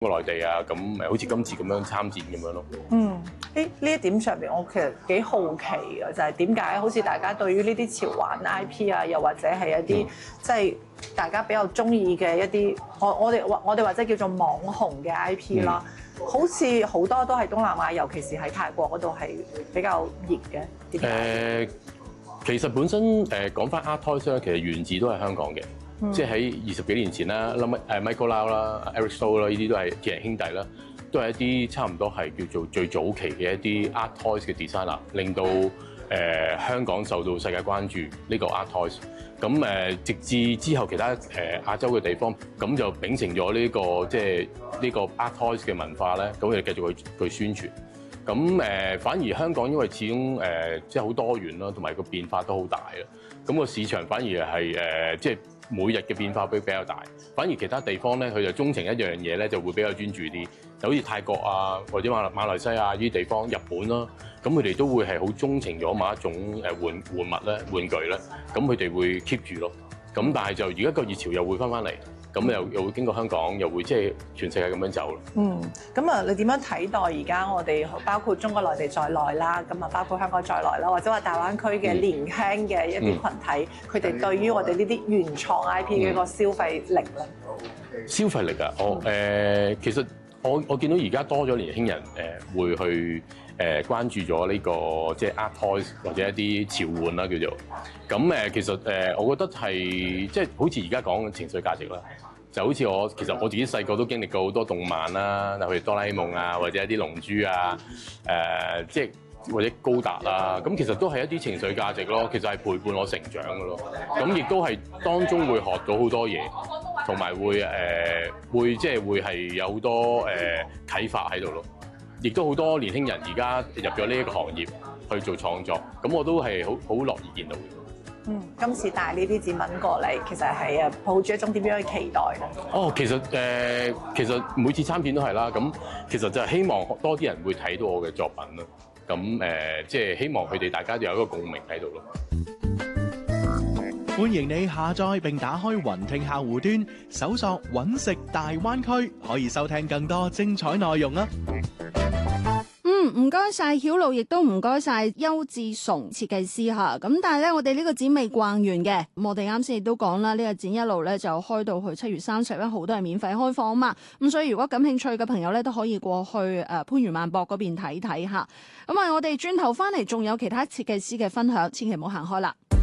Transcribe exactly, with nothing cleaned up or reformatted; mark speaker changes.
Speaker 1: 個內地啊，咁誒好似今次咁樣參戰咁樣咯。
Speaker 2: 嗯，呢呢一點上邊，我其實幾好奇嘅，就係點解好似大家對於呢啲潮玩 I P 啊，又或者係一啲、嗯、即係大家比較中意嘅一啲，我我哋我哋或者叫做網紅嘅 I P 啦、嗯，好似好多都係東南亞，尤其是喺泰國嗰度係比較熱嘅。點解？誒，
Speaker 1: 其實本身誒講翻 Art Toys 咧，其實源自都係香港嘅。嗯、即係喺二十幾年前啦，誒 Michael Lau 啦、Eric So 啦，呢啲都係鐵人兄弟啦，都係一啲差唔多係叫做最早期嘅一啲 Art Toys 嘅 designer，令到誒、呃、香港受到世界關注呢個 Art Toys。咁誒、呃、直至之後其他誒、呃、亞洲嘅地方，咁就秉承咗呢、這個即係呢個 Art Toys 嘅文化咧，咁佢哋繼續去去宣傳。咁誒、呃、反而香港因為始終誒、呃、即係好多元啦，同埋個變化都好大啊。咁、那個市場反而係誒、呃、即係。每日嘅變化比比較大，反而其他地方咧，佢就鍾情一樣嘢咧，就會比較專注啲。就好似泰國啊，或者馬來馬來西亞呢啲地方，日本啦，咁佢哋都會係好鍾情咗某一種誒玩玩物咧、玩具咧，咁佢哋會 keep 住咯。咁但係就而家個熱潮又會翻翻嚟，咁又又會經過香港，又會即係全世界咁樣走咯。嗯，
Speaker 2: 咁啊，你點樣睇待而家我哋包括中國內地在內啦，咁啊包括香港在內啦，或者話大灣區嘅年輕嘅一啲群體，佢哋、嗯、對於我哋呢啲原創 I P 嘅一個消費力咧、
Speaker 1: 嗯？消費力啊，我誒、呃、其實我我見到而家多咗年輕人誒、呃、會去。誒關注咗呢、這個即係 Art Toys 或者一啲潮玩啦叫做，咁誒其實誒我覺得係即係好似而家講嘅情緒價值啦，就好似我其實我自己細個都經歷過好多動漫啦，例如哆啦 A 夢啊，或者一啲龍珠啊，誒、呃、即係或者高達啊，咁其實都係一啲情緒價值咯，其實係陪伴我成長嘅咯，咁亦都係當中會學到好多嘢，同埋會誒、呃、會即係會係有好多誒、呃、啟發喺度咯。亦都好多年輕人而家入咗呢一個行業去做創作，咁我都係好好樂意見到嘅。
Speaker 2: 嗯，今次帶呢啲展品過嚟，其實係誒抱住一種點樣嘅期待咧？
Speaker 1: 哦，其實誒、呃，其實每次參展都係啦。咁其實就係希望多啲人會睇到我嘅作品咯。咁誒、呃，即係希望佢哋大家有一個共鳴喺度咯。
Speaker 3: 歡迎你下載並打開雲聽客戶端，搜索揾食大灣區，可以收聽更多精彩內容啊！
Speaker 4: 唔該晒曉露，亦都唔該晒邱志崇設計師吓。咁但係咧，我哋呢個展未逛完嘅。我哋啱先亦都講啦，呢個展一路咧就開到去七月三十一號都係免費開放啊嘛。咁所以如果感興趣嘅朋友咧，都可以過去誒番禺萬博嗰邊睇睇吓。咁啊，我哋轉頭翻嚟仲有其他設計師嘅分享，千祈唔好行開啦。